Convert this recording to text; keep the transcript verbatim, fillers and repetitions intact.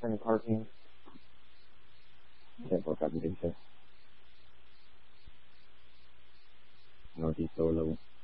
Any parking? Can't park on the day. Northeast Lower Level.